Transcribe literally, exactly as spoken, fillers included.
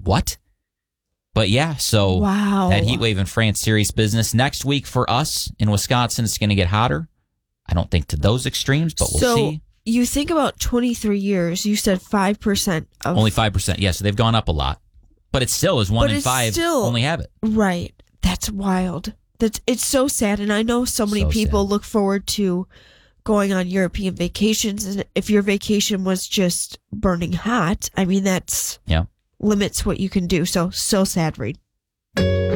what? But yeah, so wow. that heat wave in France, serious business. Next week for us in Wisconsin, it's going to get hotter. I don't think to those extremes, but we'll so, see. You think about twenty-three years, you said five percent of... Only five percent. Yeah, so they've gone up a lot. But it still is one but in five still, only have it. Right. That's wild. That's It's so sad. And I know so many So people sad. look forward to going on European vacations. And if your vacation was just burning hot, I mean, that's yeah. limits what you can do. So, so sad, Reed.